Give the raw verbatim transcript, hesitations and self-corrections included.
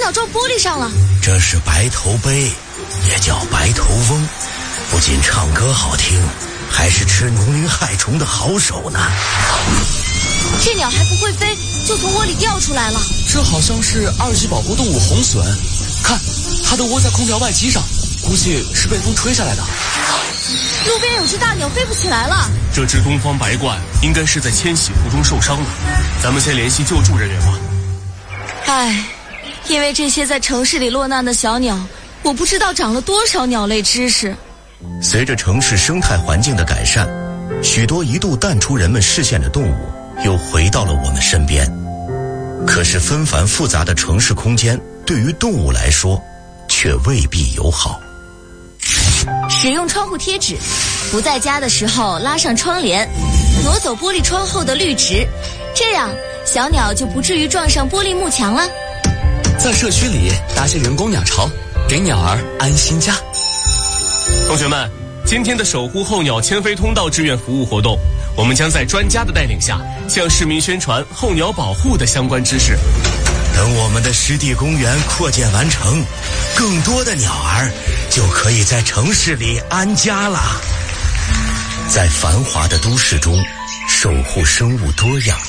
鸟撞玻璃上了。 这是白头鹎，也叫白头翁，不仅唱歌好听，还是吃农林害虫的好手呢。 这鸟还不会飞，就从窝里掉出来了。 这好像是二级保护动物红隼，看，它的窝在空调外机上，估计是被风吹下来的。 路边有只大鸟飞不起来了。 这只东方白鹳应该是在迁徙途中受伤了，咱们先联系救助人员吧。 唉，因为这些在城市里落难的小鸟，我不知道长了多少鸟类知识。 随着城市生态环境的改善，许多一度淡出人们视线的动物又回到了我们身边。可是纷繁复杂的城市空间对于动物来说却未必友好。 使用窗户贴纸，不在家的时候拉上窗帘，挪走玻璃窗后的绿植，这样小鸟就不至于撞上玻璃幕墙了。 在社区里搭些人工鸟巢，给鸟儿安心家。 同学们，今天的守护候鸟迁飞通道志愿服务活动，我们将在专家的带领下向市民宣传候鸟保护的相关知识。 等我们的湿地公园扩建完成，更多的鸟儿就可以在城市里安家了。在繁华的都市中，守护生物多样，